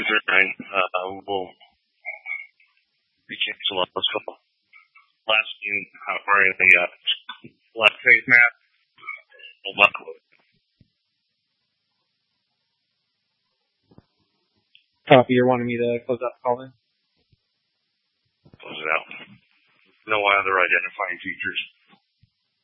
considering we'll be canceling us last game wearing the black face mask. Well, luckily. Copy, you're wanting me to close out the call then? Close it out. No other identifying features.